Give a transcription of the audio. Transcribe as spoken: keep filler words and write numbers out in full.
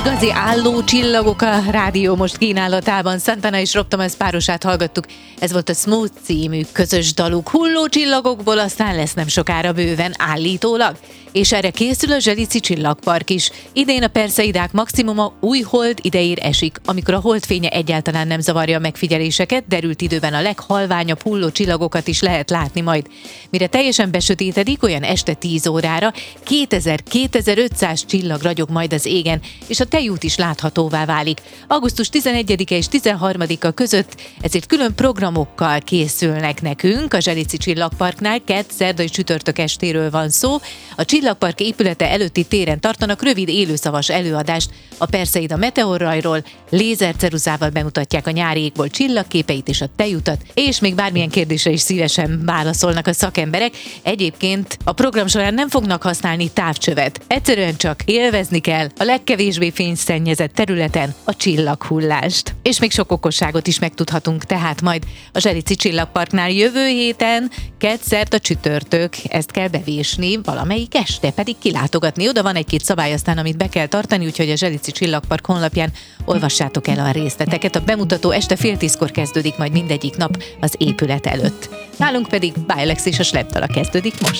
Igazi álló csillagok a rádió most kínálatában. Santana és Rob Thomas párosát hallgattuk. Ez volt a Smooth című közös daluk. Hulló csillagokból aztán lesz nem sokára bőven állítólag. És erre készül a Zselici Csillagpark is. Idén a Perseidák maximuma új hold idejére esik, amikor a holdfénye egyáltalán nem zavarja a megfigyeléseket, derült időben a leghalványabb hulló csillagokat is lehet látni majd. Mire teljesen besötétedik, olyan este tíz órára kétezer-kétezer-ötszáz csillag ragyog majd az égen, és a tejút is láthatóvá válik. augusztus tizenegyedike és tizenharmadika között ezért külön programokkal készülnek nekünk. A Zselici Csillagparknál kedd, szerda és csütörtök estéről van szó. A Csillagpark épülete előtti téren tartanak rövid élőszavas előadást a Perseida meteorrajról, lézerceruzával bemutatják a nyári égból csillagképeit és a tejutat, és még bármilyen kérdésre is szívesen válaszolnak a szakemberek. Egyébként a program során nem fognak használni távcsövet. Egyszerűen csak élvezni kell a legkevésbé fényszennyezett területen a csillaghullást. És még sok okosságot is megtudhatunk tehát majd a Zselici Csillagparknál jövő héten, kedd, szerda, csütörtök, ezt kell bevésni valamelyik este, pedig kilátogatni. Oda van egy-két szabály aztán, amit be kell tartani, úgyhogy a Zselici Csillagpark honlapján olvassátok el a részleteket. A bemutató este fél tízkor kezdődik majd mindegyik nap az épület előtt. Nálunk pedig Bilex és a Slepdala kezdődik most.